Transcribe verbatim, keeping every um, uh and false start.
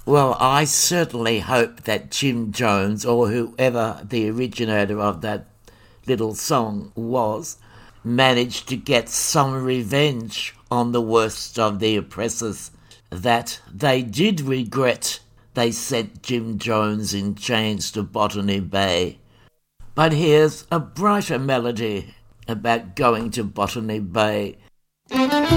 Well, I certainly hope that Jim Jones, or whoever the originator of that little song was, managed to get some revenge on the worst of the oppressors, that they did regret they sent Jim Jones in chains to Botany Bay. But here's a brighter melody about going to Botany Bay.